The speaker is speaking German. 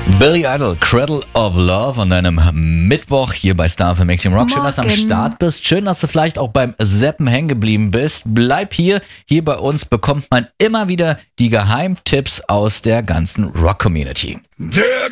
Billy Idol, Cradle of Love an einem Mittwoch hier bei Star für Maximum Rock. Schön, dass du am Start bist. Schön, dass du vielleicht auch beim Zappen hängen geblieben bist. Bleib hier. Hier bei uns bekommt man immer wieder die Geheimtipps aus der ganzen Rock-Community. Der